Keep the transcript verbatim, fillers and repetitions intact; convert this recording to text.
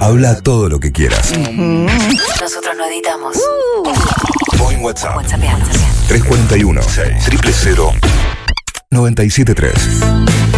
Habla todo lo que quieras. Nosotros no editamos. Uh. O en WhatsApp. WhatsApp, WhatsApp. tres cuatro uno, seis cero cero, nueve siete tres.